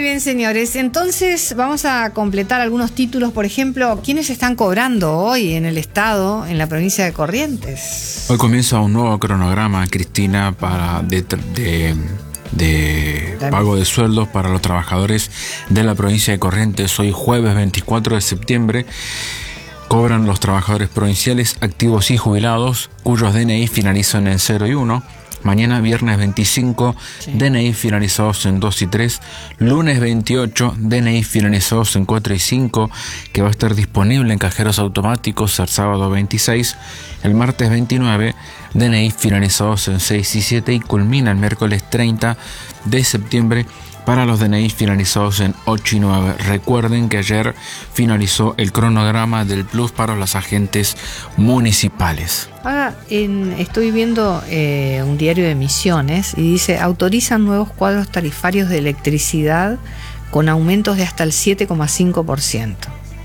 bien, señores. Entonces vamos a completar algunos títulos. Por ejemplo, ¿quiénes están cobrando hoy en el estado, en la provincia de Corrientes? Hoy comienza un nuevo cronograma, Cristina, para de pago de sueldos para los trabajadores de la provincia de Corrientes. Hoy jueves 24 de septiembre cobran los trabajadores provinciales activos y jubilados cuyos DNI finalizan en 0 y 1. Mañana viernes 25, sí. DNI finalizados en 2 y 3. Lunes 28, DNI finalizados en 4 y 5, que va a estar disponible en cajeros automáticos el sábado 26. El martes 29, DNI finalizados en 6 y 7 y culmina el miércoles 30 de septiembre para los DNI finalizados en 8 y 9. Recuerden que ayer finalizó el cronograma del Plus para los agentes municipales. Ahora estoy viendo un diario de Misiones y dice: autorizan nuevos cuadros tarifarios de electricidad con aumentos de hasta el 7,5%.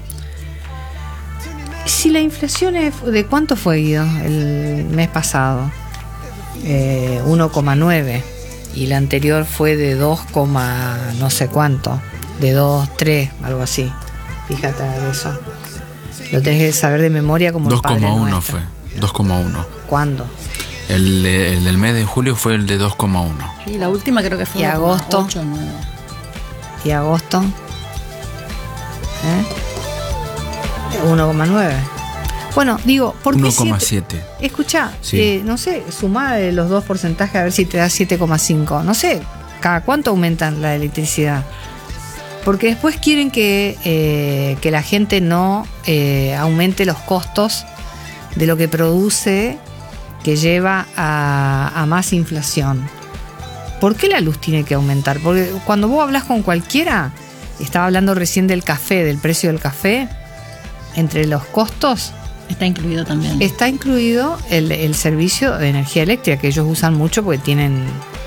Si la inflación ¿de cuánto fue, Guido, el mes pasado? 1,9%. Y la anterior fue de 2, no sé cuánto, de 2,3, algo así. Fíjate eso. Lo tenés que saber de memoria como 2,1 fue. 2,1. ¿Cuándo? El del mes de julio fue el de 2,1. Y la última creo que fue. ¿Y agosto? 8, 9. ¿Y agosto? 1,9. Bueno, digo, ¿por qué 1,7? Escuchá, sí. No sé, sumá los dos porcentajes a ver si te da 7,5. No sé, ¿cada cuánto aumentan la electricidad? Porque después quieren que la gente no aumente los costos de lo que produce, que lleva a más inflación. ¿Por qué la luz tiene que aumentar? Porque cuando vos hablas con cualquiera, estaba hablando recién del café, del precio del café, entre los costos está incluido también. Está incluido el servicio de energía eléctrica que ellos usan mucho porque tienen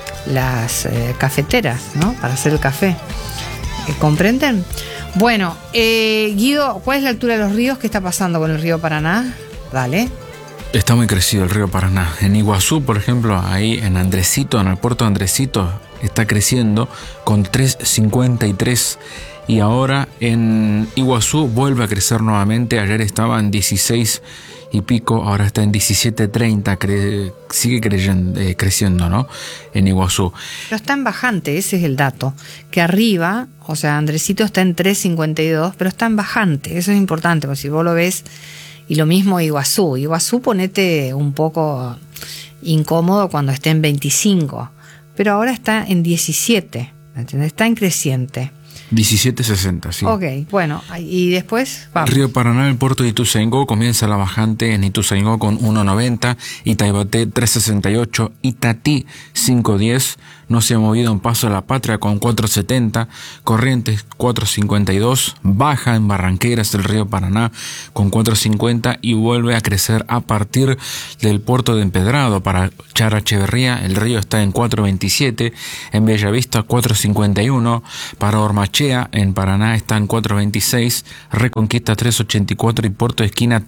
las cafeteras, ¿no? Para hacer el café. ¿Comprenden? Bueno, Guido, ¿cuál es la altura de los ríos? ¿Qué está pasando con el río Paraná? Dale. Está muy crecido el río Paraná. En Iguazú, por ejemplo, ahí en Andresito, en el puerto de Andresito, está creciendo con 3,53. Y ahora en Iguazú vuelve a crecer nuevamente. Ayer estaba en 16 y pico, ahora está en 17,30. Sigue creciendo, ¿no? En Iguazú. Pero está en bajante, ese es el dato. Que arriba, o sea, Andresito está en 3,52, pero está en bajante. Eso es importante, porque si vos lo ves. Y lo mismo Iguazú. Iguazú ponete un poco incómodo cuando esté en 25. Pero ahora está en 17. ¿Entendés? Está en creciente. 17,60, sí. Ok, bueno, y después vamos. Río Paraná, el puerto de Ituzaingó, comienza la bajante en Ituzaingó con 1,90, Itaibaté 3,68, Itatí 5,10, no se ha movido en Paso de la Patria con 4,70, Corrientes 4,52, baja en Barranqueras el río Paraná con 4,50 y vuelve a crecer a partir del puerto de Empedrado para Chara Echeverría. El río está en 4,27, en Bellavista 4,51, para Ormachea en Paraná está en 4,26, Reconquista 3,84 y Puerto de Esquina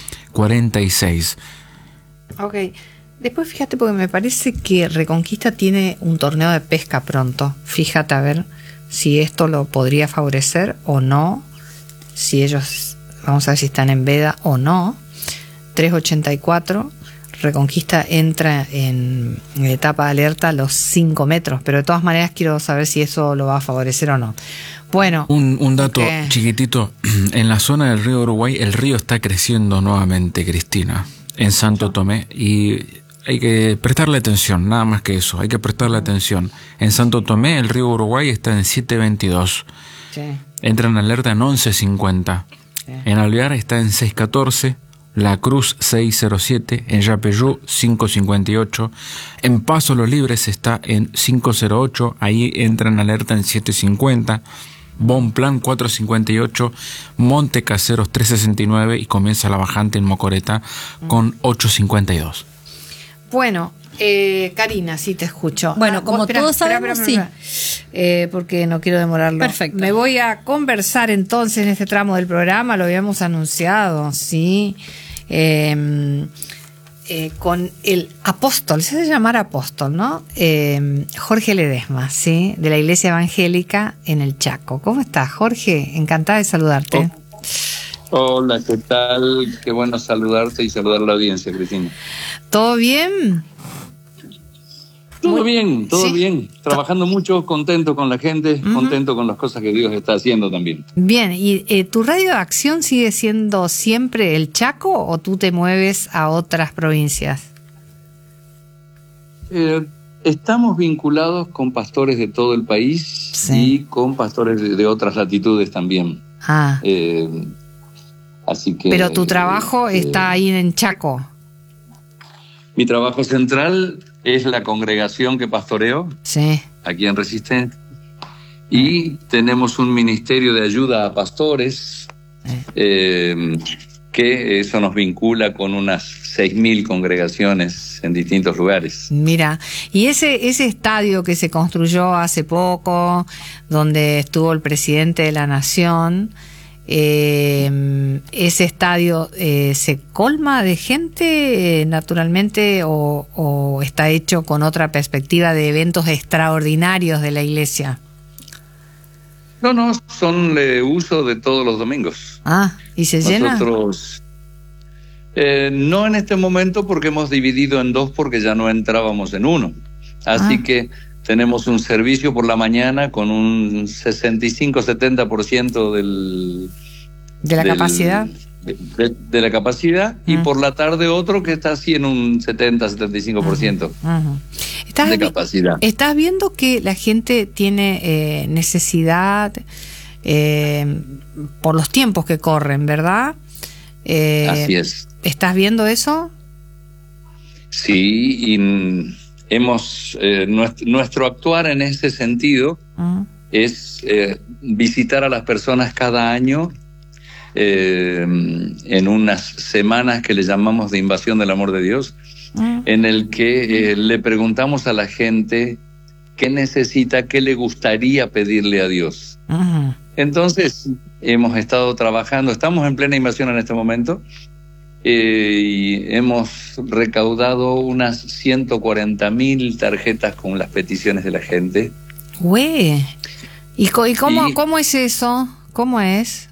3,46. Ok. Después fíjate, porque me parece que Reconquista tiene un torneo de pesca pronto. Fíjate a ver si esto lo podría favorecer o no. Si ellos, vamos a ver si están en veda o no. 3,84. Reconquista entra en etapa de alerta a los 5 metros. Pero de todas maneras quiero saber si eso lo va a favorecer o no. Bueno. Un dato chiquitito. En la zona del río Uruguay el río está creciendo nuevamente, Cristina. En Santo Tomé. Y hay que prestarle atención, nada más que eso, hay que prestarle atención. En Santo Tomé el río Uruguay está en 7,22. Sí. Entra en alerta en 11,50. Sí. En Alvear está en 6,14. La Cruz 6,07. En Yapeyú 5,58. En Paso Los Libres está en 5,08. Ahí entra en alerta en 7,50. Bonplan 4,58, Monte Caseros 3,69 y comienza la bajante en Mocoreta con 8,52. Bueno, Karina, sí te escucho. Bueno, como todos sabemos, sí. Porque no quiero demorarlo. Perfecto. Me voy a conversar entonces en este tramo del programa, lo habíamos anunciado, sí. con el apóstol, se hace llamar apóstol, ¿no? Jorge Ledesma, ¿sí? De la Iglesia Evangélica en el Chaco. ¿Cómo estás, Jorge? Encantada de saludarte. Hola, ¿qué tal? Qué bueno saludarte y saludar a la audiencia, Cristina. ¿Todo bien? Todo bien. Trabajando mucho, contento con la gente, contento con las cosas que Dios está haciendo también. Bien, ¿y tu radio de acción sigue siendo siempre el Chaco o tú te mueves a otras provincias? Estamos vinculados con pastores de todo el país, sí, y con pastores de otras latitudes también. Así que. Pero tu trabajo está ahí en Chaco. Mi trabajo central es la congregación que pastoreo, sí, aquí en Resistencia, y tenemos un ministerio de ayuda a pastores, que eso nos vincula con unas 6.000 congregaciones en distintos lugares. Mira, y ese estadio que se construyó hace poco, donde estuvo el presidente de la Nación, ese estadio se colma de gente naturalmente o está hecho con otra perspectiva de eventos extraordinarios de la iglesia. No, son de uso de todos los domingos. ¿Y se llena? Nosotros no en este momento, porque hemos dividido en dos, porque ya no entrábamos en uno. Así que tenemos un servicio por la mañana con un 65-70% de la capacidad. De la capacidad, y por la tarde otro que está así en un 70-75% de capacidad. ¿Estás viendo que la gente tiene necesidad por los tiempos que corren, verdad? Así es. ¿Estás viendo eso? Sí, y hemos nuestro actuar en ese sentido es visitar a las personas cada año en unas semanas que le llamamos de invasión del amor de Dios, en el que le preguntamos a la gente qué necesita, qué le gustaría pedirle a Dios. Entonces hemos estado trabajando, estamos en plena invasión en este momento, y hemos recaudado unas 140.000 tarjetas con las peticiones de la gente. ¿Y cómo es eso? ¿Cómo es?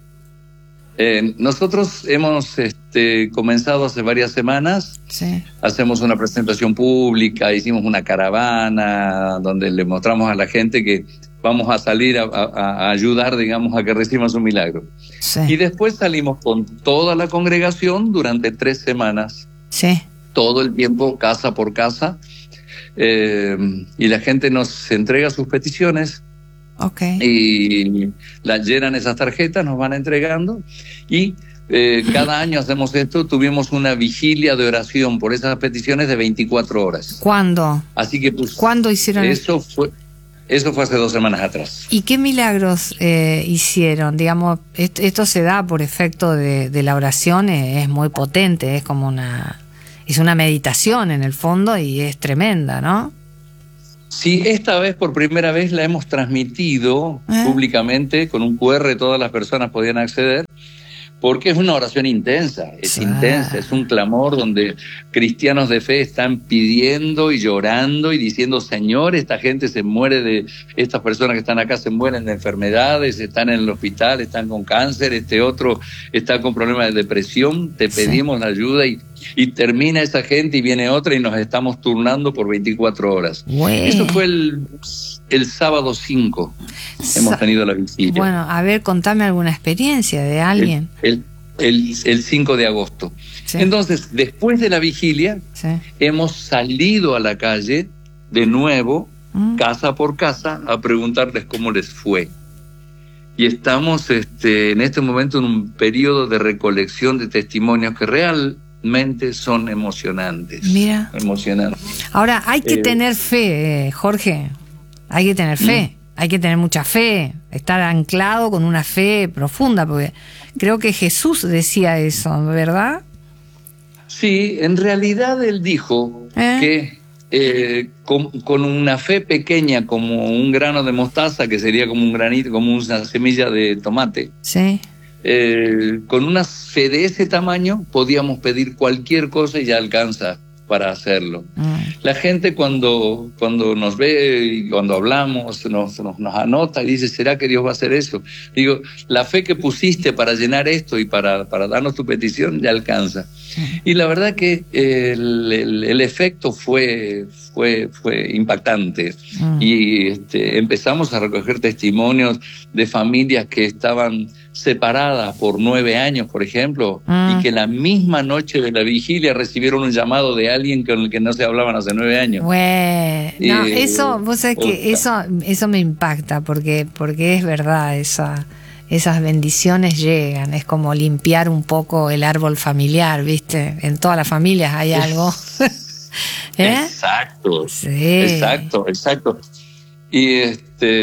Nosotros hemos comenzado hace varias semanas. Sí. Hacemos una presentación pública, hicimos una caravana donde le mostramos a la gente que vamos a salir a ayudar, digamos, a que reciban su milagro. Sí. Y después salimos con toda la congregación durante 3 semanas. Sí. Todo el tiempo, casa por casa. Y la gente nos entrega sus peticiones. Y las llenan esas tarjetas, nos van entregando, y cada año hacemos esto. Tuvimos una vigilia de oración por esas peticiones de 24 horas. ¿Cuándo? Así que ¿cuándo hicieron eso? Eso fue hace 2 semanas atrás. ¿Y qué milagros hicieron? Digamos, esto se da por efecto de la oración, es muy potente, es una meditación en el fondo y es tremenda, ¿no? Sí, esta vez por primera vez la hemos transmitido públicamente con un QR, todas las personas podían acceder, porque es una oración intensa, intensa, es un clamor donde cristianos de fe están pidiendo y llorando y diciendo: Señor, esta gente se muere estas personas que están acá se mueren de enfermedades, están en el hospital, están con cáncer, este otro está con problemas de depresión, te pedimos la ayuda, y termina esa gente y viene otra y nos estamos turnando por 24 horas. Eso fue el sábado 5. Hemos tenido la vigilia. Bueno, a ver, contame alguna experiencia de alguien. El 5 de agosto. Sí. Entonces, después de la vigilia, hemos salido a la calle de nuevo, casa por casa, a preguntarles cómo les fue. Y estamos en este momento en un periodo de recolección de testimonios que realmente son emocionantes. Mira. Emocionantes. Ahora, hay que tener fe, Jorge. Hay que tener fe. Hay que tener mucha fe. Estar anclado con una fe profunda, porque creo que Jesús decía eso, ¿verdad? Sí, en realidad él dijo que con una fe pequeña como un grano de mostaza, que sería como un granito, como una semilla de tomate, sí, con una fe de ese tamaño podíamos pedir cualquier cosa y ya alcanza para hacerlo. La gente cuando nos ve y cuando hablamos nos anota y dice, ¿será que Dios va a hacer eso? Digo, la fe que pusiste para llenar esto y para darnos tu petición ya alcanza. Y la verdad que el efecto fue impactante. Y empezamos a recoger testimonios de familias que estaban separadas por 9 años, por ejemplo, y que la misma noche de la vigilia recibieron un llamado de alguien con el que no se hablaban hace 9 años. No, eso, vos sabés que eso me impacta, porque es verdad, esas bendiciones llegan, es como limpiar un poco el árbol familiar, ¿viste? En todas las familias hay algo. Exacto, sí. exacto. Y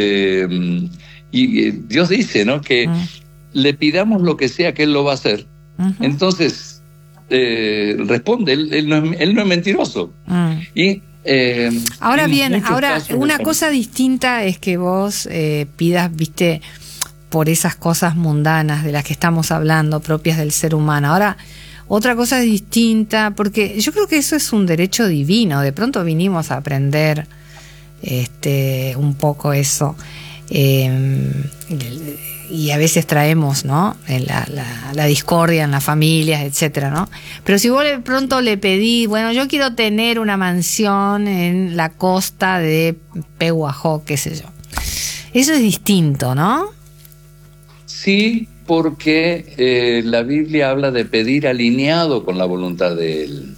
Dios dice, ¿no?, que le pidamos lo que sea que Él lo va a hacer. Entonces responde, él no es mentiroso. Y ahora bien, una cosa distinta es que vos pidas, viste, por esas cosas mundanas de las que estamos hablando, propias del ser humano. Ahora, otra cosa distinta, porque yo creo que eso es un derecho divino. De pronto vinimos a aprender un poco eso. Y a veces traemos, ¿no?, la discordia en las familias, etcétera, ¿no? Pero si vos de pronto le pedís, bueno, yo quiero tener una mansión en la costa de Pehuajó, qué sé yo. Eso es distinto, ¿no? Sí, porque la Biblia habla de pedir alineado con la voluntad de Él.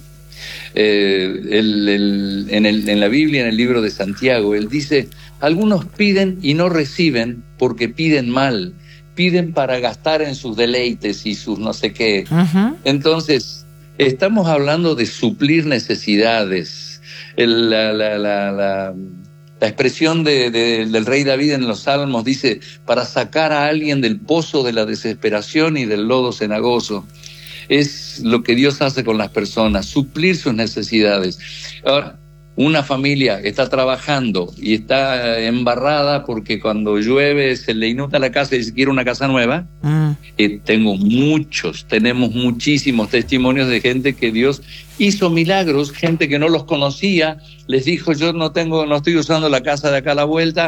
En la Biblia, en el libro de Santiago, Él dice, algunos piden y no reciben porque piden mal, piden para gastar en sus deleites y sus no sé qué. Entonces, estamos hablando de suplir necesidades. La expresión del rey David en los Salmos dice, para sacar a alguien del pozo de la desesperación y del lodo cenagoso. Es lo que Dios hace con las personas, suplir sus necesidades. Ahora, una familia que está trabajando y está embarrada porque cuando llueve se le inunda la casa y se quiere una casa nueva. Tenemos muchísimos testimonios de gente que Dios hizo milagros, gente que no los conocía, les dijo, yo no estoy usando la casa de acá a la vuelta,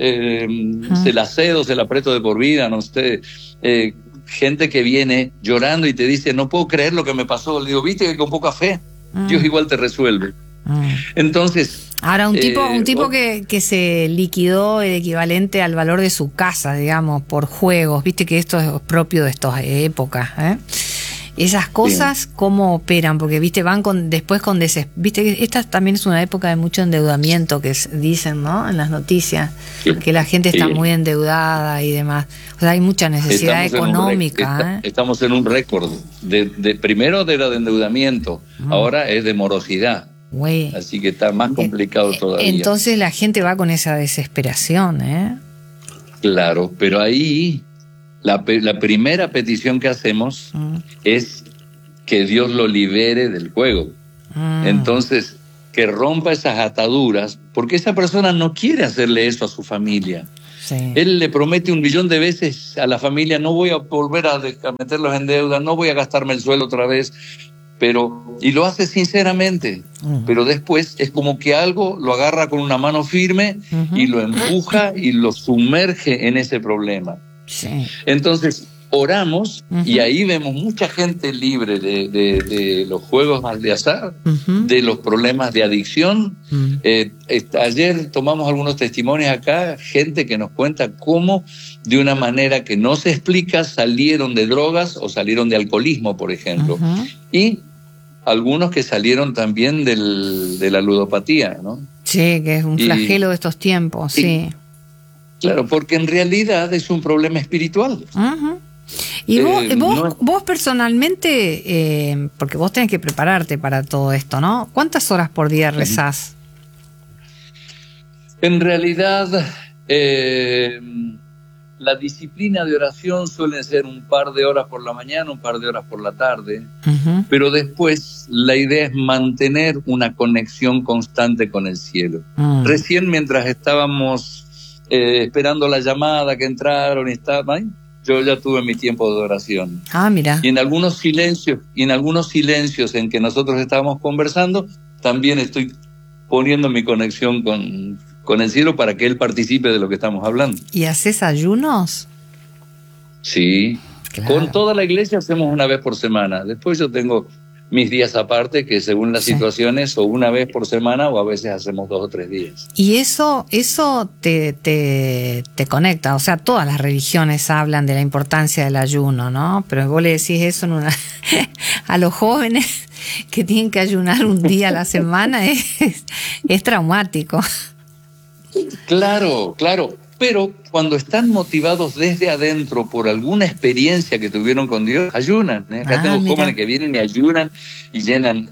se la cedo, se la presto de por vida, no sé. Gente que viene llorando y te dice, no puedo creer lo que me pasó. Le digo, viste que con poca fe Dios igual te resuelve. Entonces, ahora un tipo que se liquidó el equivalente al valor de su casa, digamos, por juegos, viste que esto es propio de estas épocas, esas cosas, sí. ¿Cómo operan? Porque viste, van después con viste que esta también es una época de mucho endeudamiento, que dicen, ¿no?, en las noticias, sí. Que la gente está muy endeudada y demás. O sea, hay mucha necesidad económica. Estamos en un récord primero de endeudamiento, ahora es de morosidad. Así que está más complicado todavía. Entonces la gente va con esa desesperación, Claro, pero ahí la primera petición que hacemos es que Dios lo libere del juego. Entonces, que rompa esas ataduras, porque esa persona no quiere hacerle eso a su familia. Sí. Él le promete 1.000.000 de veces a la familia, no voy a volver a meterlos en deuda, no voy a gastarme el sueldo otra vez. Y lo hace sinceramente, pero después es como que algo lo agarra con una mano firme y lo empuja y lo sumerge en ese problema. Sí. Entonces oramos y ahí vemos mucha gente libre de los juegos de azar, de los problemas de adicción. Ayer tomamos algunos testimonios acá, gente que nos cuenta cómo de una manera que no se explica salieron de drogas o salieron de alcoholismo, por ejemplo. Y algunos que salieron también de la ludopatía, ¿no? Sí, que es un flagelo de estos tiempos, sí. Claro, porque en realidad es un problema espiritual. Y vos personalmente, porque vos tenés que prepararte para todo esto, ¿no? ¿Cuántas horas por día rezás? En realidad, la disciplina de oración suele ser un par de horas por la mañana, un par de horas por la tarde, pero después la idea es mantener una conexión constante con el cielo. Recién mientras estábamos esperando la llamada que entraron y yo ya tuve mi tiempo de oración. Ah, mira. Y en algunos silencios en que nosotros estábamos conversando, también estoy poniendo mi conexión con el cielo para que Él participe de lo que estamos hablando. ¿Y haces ayunos? Sí, claro. Con toda la iglesia hacemos una vez por semana. Después yo tengo mis días aparte, que según las situaciones, o una vez por semana, o a veces hacemos 2 o 3 días. Y eso te conecta, o sea, todas las religiones hablan de la importancia del ayuno, ¿no? Pero vos le decís eso a los jóvenes que tienen que ayunar un día a la semana, es traumático. Claro. Pero cuando están motivados desde adentro por alguna experiencia que tuvieron con Dios, ayunan. Acá tengo jóvenes que vienen y ayunan y llenan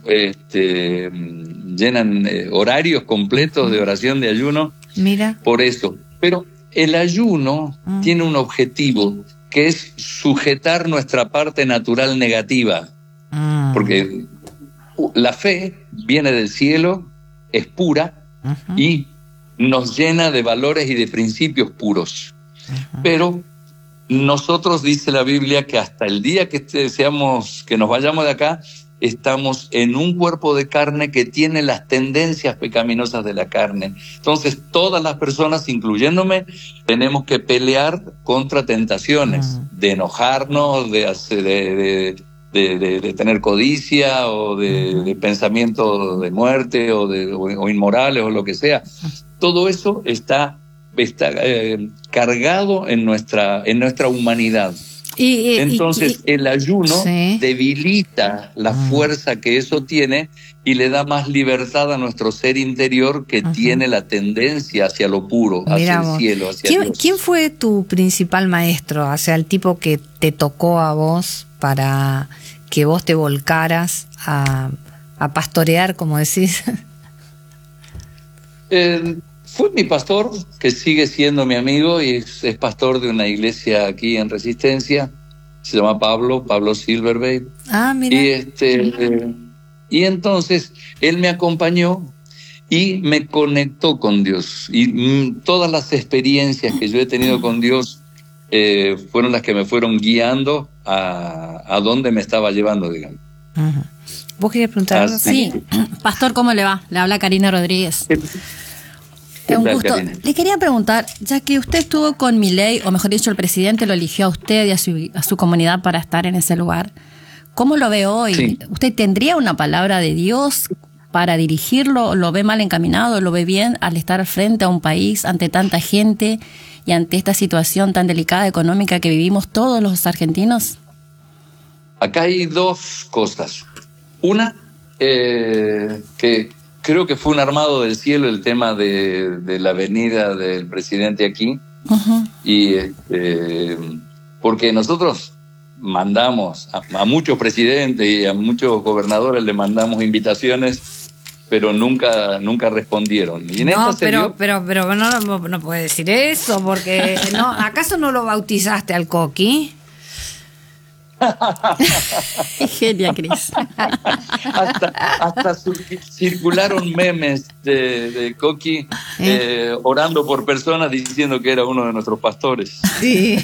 horarios completos de oración, de ayuno. Mira. Por eso. Pero el ayuno tiene un objetivo, que es sujetar nuestra parte natural negativa. Porque la fe viene del cielo, es pura y nos llena de valores y de principios puros. Pero nosotros, dice la Biblia, que hasta el día que nos vayamos de acá, estamos en un cuerpo de carne que tiene las tendencias pecaminosas de la carne. Entonces, todas las personas, incluyéndome, tenemos que pelear contra tentaciones, de enojarnos, de tener codicia o de pensamiento de muerte o inmorales o lo que sea. Todo eso está cargado en nuestra humanidad. Entonces el ayuno debilita la fuerza que eso tiene y le da más libertad a nuestro ser interior, que tiene la tendencia hacia lo puro, hacia el cielo, hacia Dios. ¿Quién fue tu principal maestro? O sea, el tipo que te tocó a vos para que vos te volcaras a pastorear, como decís. Fue mi pastor, que sigue siendo mi amigo y es pastor de una iglesia aquí en Resistencia. Se llama Pablo Silverbait. Ah, mira. Y entonces él me acompañó y me conectó con Dios. Y todas las experiencias que yo he tenido con Dios fueron las que me fueron guiando a dónde me estaba llevando, digamos. ¿Vos querías preguntar algo? Sí, pastor, ¿cómo le va? Le habla Karina Rodríguez. Es un gusto. Le quería preguntar, ya que usted estuvo con Milei, o mejor dicho, el presidente lo eligió a usted y a su comunidad para estar en ese lugar, ¿cómo lo ve hoy? Sí. ¿Usted tendría una palabra de Dios para dirigirlo? ¿Lo ve mal encaminado? ¿Lo ve bien al estar frente a un país, ante tanta gente y ante esta situación tan delicada económica que vivimos todos los argentinos? Acá hay 2 cosas. Una, que creo que fue un armado del cielo el tema de la venida del presidente aquí. Y porque nosotros mandamos a muchos presidentes y a muchos gobernadores, le mandamos invitaciones, pero nunca respondieron. Y en pero no puede decir eso, porque no, ¿acaso no lo bautizaste al Coqui? Genia, Cris. hasta circularon memes de Coqui orando por personas diciendo que era uno de nuestros pastores. Sí.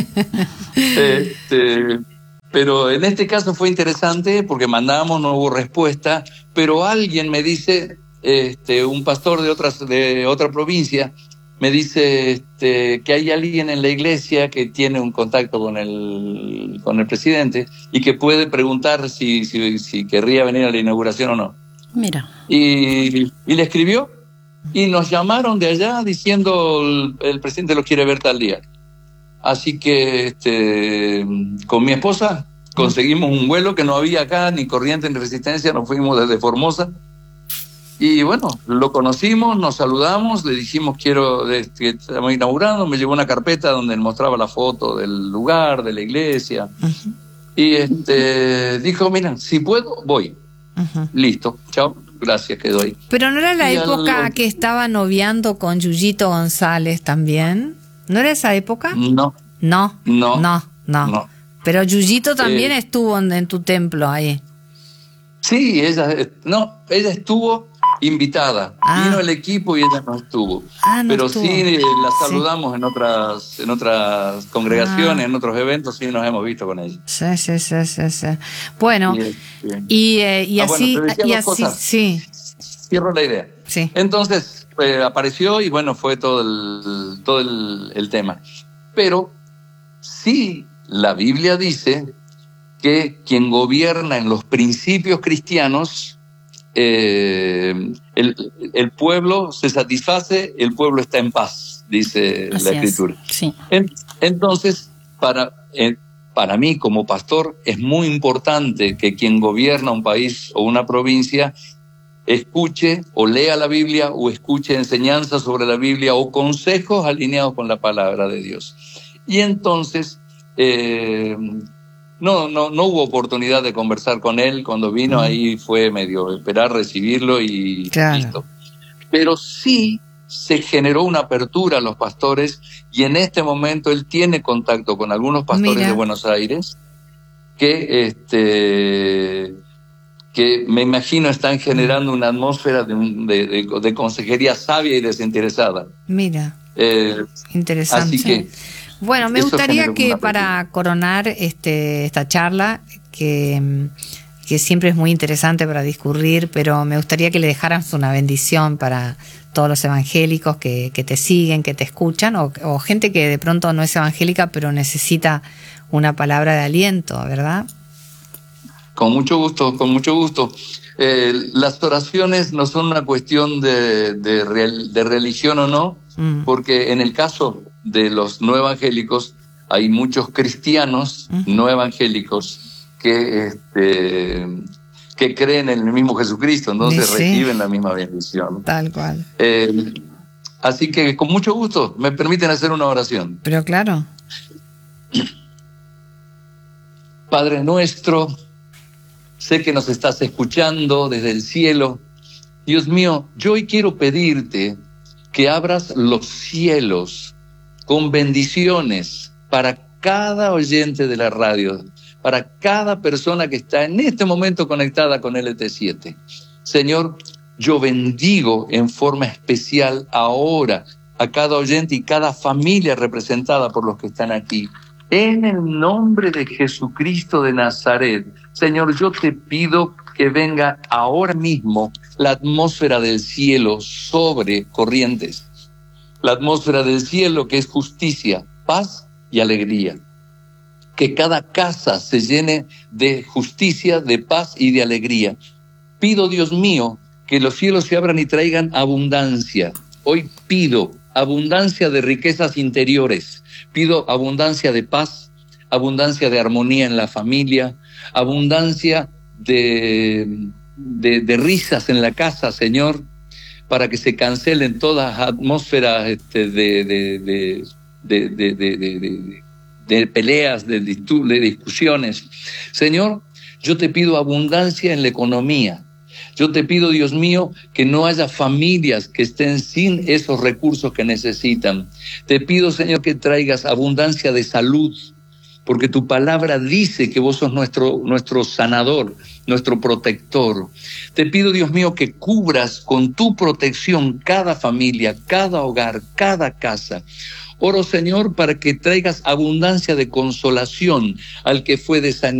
Pero en este caso fue interesante porque mandamos, no hubo respuesta, pero alguien me dice, un pastor de otra provincia, me dice que hay alguien en la iglesia que tiene un contacto con el presidente y que puede preguntar si querría venir a la inauguración o no. Mira. Y le escribió y nos llamaron de allá diciendo el presidente lo quiere ver tal día. Así que con mi esposa conseguimos un vuelo que no había acá, ni Corrientes ni Resistencia, nos fuimos desde Formosa. Y bueno, lo conocimos, nos saludamos, le dijimos que estamos inaugurando, me llevó una carpeta donde él mostraba la foto del lugar, de la iglesia. Y dijo, mira, si puedo, voy. Listo, chao, gracias, quedó ahí. Pero ¿no era la época que estaba noviando con Yuyito González también? ¿No era esa época? No. Pero Yuyito también estuvo en tu templo ahí. Sí, ella estuvo invitada. Vino el equipo y ella no estuvo. Pero estuvo. Sí la saludamos en otras congregaciones, en otros eventos, sí nos hemos visto con ella. Sí. Bueno, y así, sí. Cierro la idea. Sí. Entonces apareció y bueno, fue todo el tema. Pero sí, la Biblia dice que quien gobierna en los principios cristianos, el pueblo se satisface, el pueblo está en paz, dice la Escritura. Sí. Entonces, para mí como pastor es muy importante que quien gobierna un país o una provincia escuche o lea la Biblia o escuche enseñanzas sobre la Biblia o consejos alineados con la palabra de Dios. Y entonces no hubo oportunidad de conversar con él cuando vino, ahí fue medio esperar, recibirlo y listo. Pero sí se generó una apertura a los pastores y en este momento él tiene contacto con algunos pastores de Buenos Aires que me imagino están generando una atmósfera de consejería sabia y desinteresada. Mira, interesante. Así que bueno, me gustaría que para coronar esta charla, que siempre es muy interesante para discurrir, pero me gustaría que le dejaras una bendición para todos los evangélicos que te siguen, que te escuchan, o gente que de pronto no es evangélica, pero necesita una palabra de aliento, ¿verdad? Con mucho gusto, con mucho gusto. Las oraciones no son una cuestión de religión o no, porque en el caso de los no evangélicos hay muchos cristianos no evangélicos que creen en el mismo Jesucristo, entonces reciben la misma bendición. Tal cual. Así que con mucho gusto me permiten hacer una oración. Pero claro. Padre nuestro, sé que nos estás escuchando desde el cielo. Dios mío, yo hoy quiero pedirte que abras los cielos con bendiciones para cada oyente de la radio, para cada persona que está en este momento conectada con LT7. Señor, yo bendigo en forma especial ahora a cada oyente y cada familia representada por los que están aquí. En el nombre de Jesucristo de Nazaret, Señor, yo te pido que venga ahora mismo la atmósfera del cielo sobre Corrientes. La atmósfera del cielo que es justicia, paz y alegría. Que cada casa se llene de justicia, de paz y de alegría. Pido, Dios mío, que los cielos se abran y traigan abundancia. Hoy pido abundancia de riquezas interiores. Pido abundancia de paz, abundancia de armonía en la familia, abundancia de risas en la casa, Señor, para que se cancelen todas atmósferas de peleas, de discusiones. Señor, yo te pido abundancia en la economía. Yo te pido, Dios mío, que no haya familias que estén sin esos recursos que necesitan. Te pido, Señor, que traigas abundancia de salud, porque tu palabra dice que vos sos nuestro sanador, nuestro protector. Te pido, Dios mío, que cubras con tu protección cada familia, cada hogar, cada casa. Oro, Señor, para que traigas abundancia de consolación al que fue desanimado.